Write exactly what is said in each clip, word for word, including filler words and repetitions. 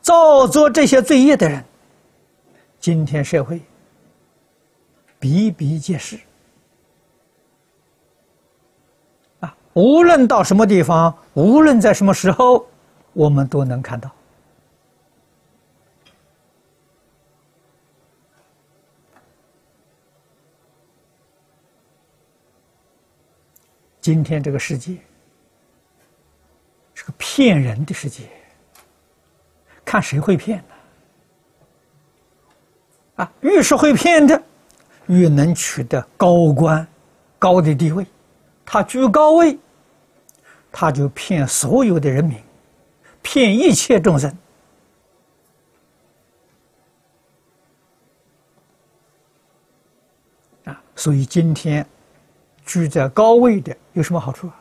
造作这些罪业的人，今天社会比比皆是啊！无论到什么地方，无论在什么时候，我们都能看到。今天这个世界是个骗人的世界，看谁会骗呢？啊，越是会骗的，越能取得高官、高的地位。他居高位，他就骗所有的人民，骗一切众生。啊，所以今天居在高位的有什么好处啊？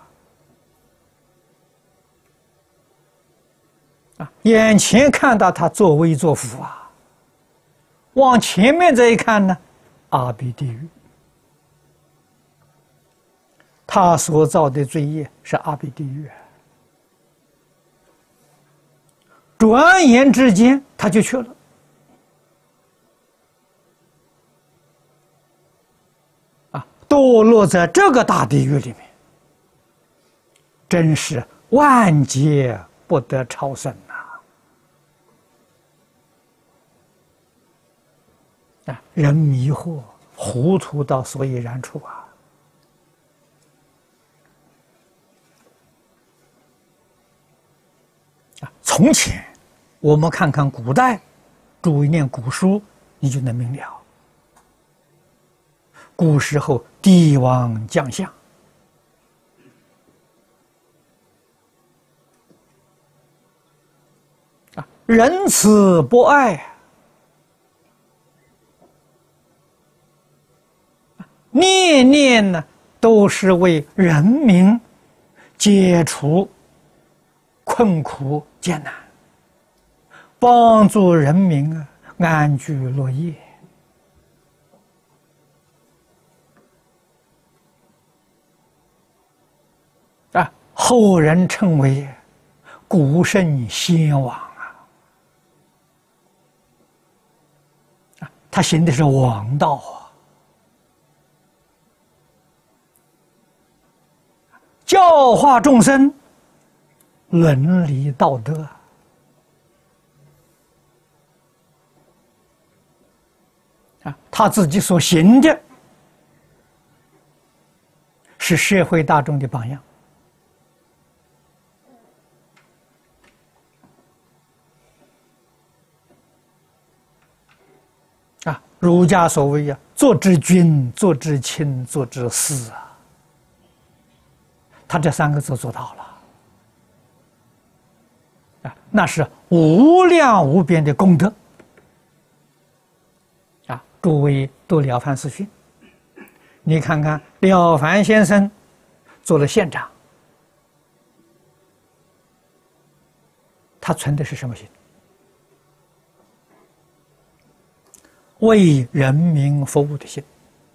啊，眼前看到他作威作福啊，往前面这一看呢，阿鼻地狱。他所造的罪业是阿鼻地狱，转眼之间他就去了。啊，堕落在这个大地狱里面，真是万劫不得超生呐！啊，人迷惑，糊涂到所以然处啊！啊，从前我们看看古代，诸位念古书，你就能明了。古时候帝王将相，啊，仁慈博爱，念念呢都是为人民解除困苦艰难，帮助人民啊安居乐业。啊，后人称为古圣先王啊！啊，他行的是王道啊，教化众生，伦理道德。啊，他自己所行的，是社会大众的榜样。啊，儒家所谓啊，做之君，做之亲，做之师啊，他这三个字做到了。啊，那是无量无边的功德。啊，诸位读了凡四训，你看看了凡先生做了县长，他存的是什么心？为人民服务的心，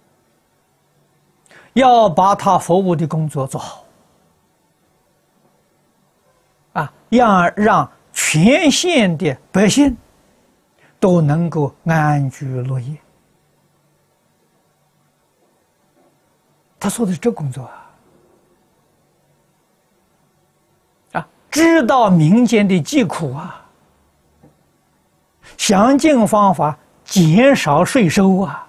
要把他服务的工作做好。啊，要让全县的百姓都能够安居乐业。他做的是这工作啊！啊，知道民间的疾苦啊，想尽方法减少税收啊！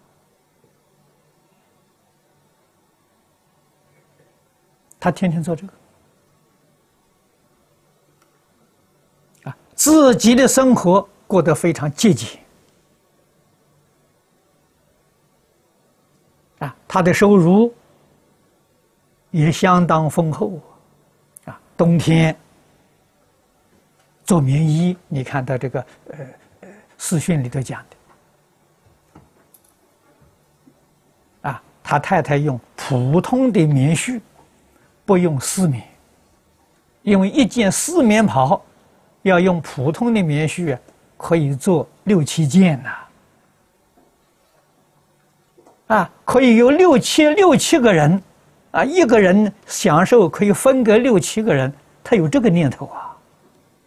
他天天做这个。啊，自己的生活过得非常节俭。啊，他的收入也相当丰厚。啊，冬天做棉衣，你看到这个呃呃四训里头讲的。啊，他太太用普通的棉絮，不用丝棉，因为一件丝棉袍要用普通的棉絮，可以做六七件呐、啊。啊，可以有六七六七个人，啊，一个人享受可以分给六七个人，他有这个念头啊。